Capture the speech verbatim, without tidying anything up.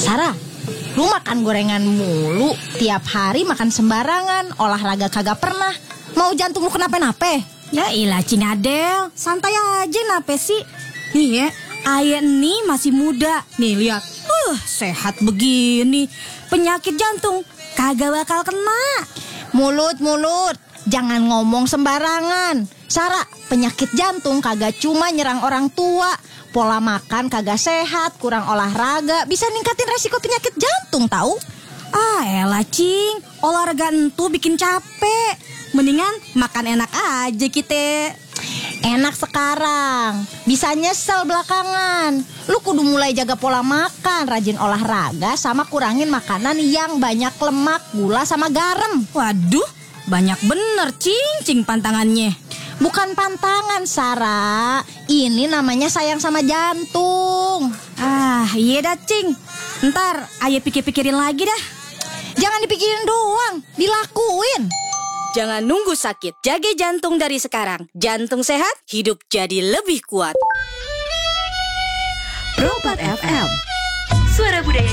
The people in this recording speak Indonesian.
Sarah, lu makan gorengan mulu, tiap hari makan sembarangan, olahraga kagak pernah. Mau jantung lu kenapa-napa? Ya ilah Cing Adel, santai aja nape sih. Nih ya, ayah ini masih muda. Nih lihat, uh, sehat begini. Penyakit jantung kagak bakal kena. Mulut-mulut, jangan ngomong sembarangan. Sarah, penyakit jantung kagak cuma nyerang orang tua. Pola makan kagak sehat, kurang olahraga bisa ningkatin resiko penyakit jantung tahu? Ah elah Cing, olahraga entu bikin capek. Mendingan makan enak aja kita. Enak sekarang, bisa nyesel belakangan. Lu kudu mulai jaga pola makan, rajin olahraga, sama kurangin makanan yang banyak lemak, gula, sama garam. Waduh, banyak bener Cing, Cing pantangannya. Bukan pantangan Sarah, ini namanya sayang sama jantung. Ah iya dah Cing, ntar ayah pikir-pikirin lagi dah. Jangan dipikirin doang, dilakuin. Jangan nunggu sakit, jaga jantung dari sekarang. Jantung sehat, hidup jadi lebih kuat. Pro empat F M, suara budaya